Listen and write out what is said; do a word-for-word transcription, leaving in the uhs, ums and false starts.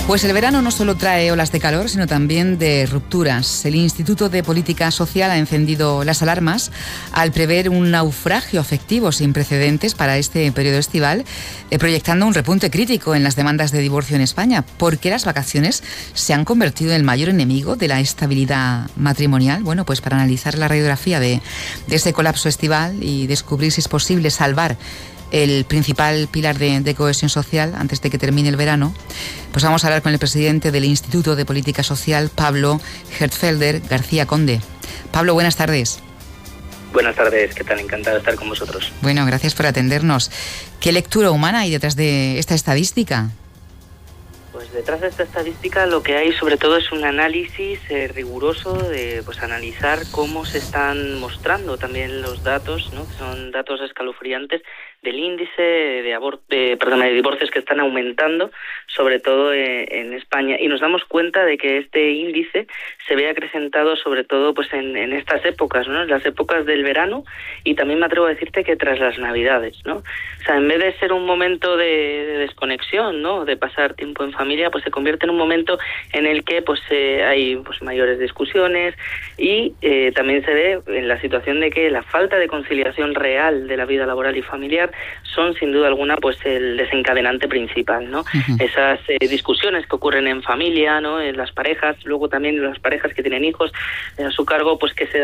Pues el verano no solo trae olas de calor, sino también de rupturas. El Instituto de Política Social ha encendido las alarmas al prever un naufragio afectivo sin precedentes para este periodo estival, eh, proyectando un repunte crítico en las demandas de divorcio en España, porque las vacaciones se han convertido en el mayor enemigo de la estabilidad matrimonial. Bueno, pues para analizar la radiografía de, de ese colapso estival y descubrir si es posible salvar el principal pilar de, de cohesión social antes de que termine el verano, pues vamos a hablar con el presidente del Instituto de Política Social, Pablo Hertzfelder García Conde. Pablo, buenas tardes. Buenas tardes, ¿qué tal? Encantado de estar con vosotros. Bueno, gracias por atendernos. ¿Qué lectura humana hay detrás de esta estadística? Pues detrás de esta estadística lo que hay sobre todo es un análisis eh, riguroso de pues analizar cómo se están mostrando también los datos, ¿no? Que son datos escalofriantes del índice de, abor- de, perdón, de divorcios que están aumentando, sobre todo eh, en España. Y nos damos cuenta de que este índice se ve acrecentado sobre todo pues en, en estas épocas, ¿no? En las épocas del verano, y también me atrevo a decirte que tras las Navidades, ¿no? O sea, en vez de ser un momento de, de desconexión, ¿no? De pasar tiempo en familia, pues se convierte en un momento en el que pues eh, hay pues mayores discusiones y eh, también se ve en la situación de que la falta de conciliación real de la vida laboral y familiar son sin duda alguna pues el desencadenante principal, ¿no? Uh-huh. Esas eh, discusiones que ocurren en familia, ¿no? En las parejas, luego también en las parejas que tienen hijos eh, a su cargo, pues que se